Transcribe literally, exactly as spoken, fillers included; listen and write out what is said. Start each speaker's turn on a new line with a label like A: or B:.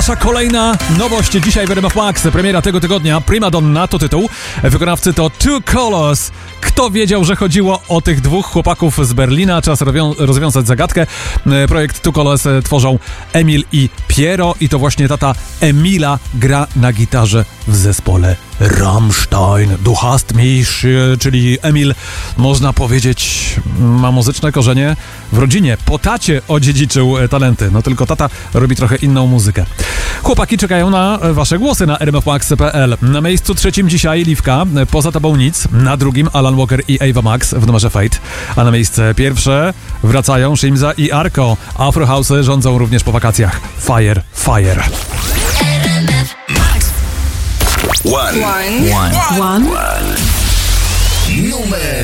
A: nasza kolejna nowość dzisiaj w R M F Max. Premiera tego tygodnia, Prima Donna to tytuł. Wykonawcy to Two Colors. Kto wiedział, że chodziło o tych dwóch chłopaków z Berlina? Czas rowią- rozwiązać zagadkę. Projekt Two Colors tworzą Emil i Piero i to właśnie tata Emila gra na gitarze w zespole Rammstein. Du hast mich, czyli Emil, można powiedzieć, ma muzyczne korzenie w rodzinie. Po tacie odziedziczył talenty, no tylko tata robi trochę inną muzykę. Chłopaki czekają na wasze głosy na r m f max kropka p l. Na miejscu trzecim dzisiaj Liwka, Poza tobą nic. Na drugim Alan Walker i Ava Max w numerze Fate. A na miejsce pierwsze wracają Shimza i Arko. Afro House'y rządzą również po wakacjach. Fire, fire.
B: One. One. One. One. Numer